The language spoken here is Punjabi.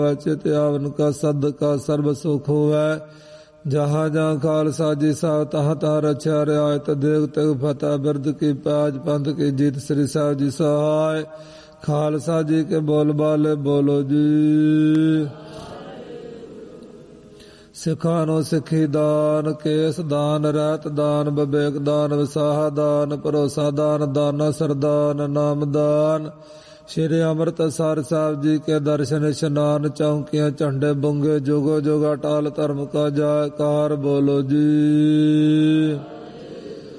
ਚਿਤ ਆਵਨ ਕਾ ਸਦਕਾ ਸਰਬ ਸੁਖ ਹੋਵੈ। ਜਹਾਂ ਜਹਾਂ ਖਾਲਸਾ ਜੀ ਸਾਹਿਬ ਤਹਾਂ ਤਹਾਂ ਰਚਿਆ ਰਿਆਇਤ ਦੇਗ ਤੇਗ ਫਤਿਹ ਬਿਰਦ ਕੀ ਪੈਜ ਪੰਥ ਕੀ ਜੀਤ ਸ੍ਰੀ ਸਾਹਿਬ ਜੀ ਸਹਾਇ। ਖਾਲਸਾ ਜੀ ਕੇ ਬੋਲ ਬਾਲੇ ਬੋਲੋ ਜੀ। ਸਿੱਖਾਂ ਨੂੰ ਸਿੱਖੀ ਦਾਨ, ਕੇਸ ਦਾਨ, ਰਹਿਤ ਦਾਨ, ਵਿਵੇਕ ਦਾਨ, ਵਿਸਾਹਾ ਦਾਨ, ਭਰੋਸਾ ਦਾਨ, ਦਾਨਾ ਸਰਦਾਨ, ਨਾਮ ਦਾਨ। ਸ਼੍ਰੀ ਅੰਮ੍ਰਿਤਸਰ ਸਾਹਿਬ ਜੀ ਕੇ ਦਰਸ਼ਨ ਇਸ਼ਨਾਨ, ਚੌਂਕੀਆਂ ਝੰਡੇ ਬੁੰਗੇ, ਜੁਗੋ ਜੁਗ ਅਟਲ ਧਰਮ ਕਾ ਜੈਕਾਰ ਬੋਲੋ ਜੀ।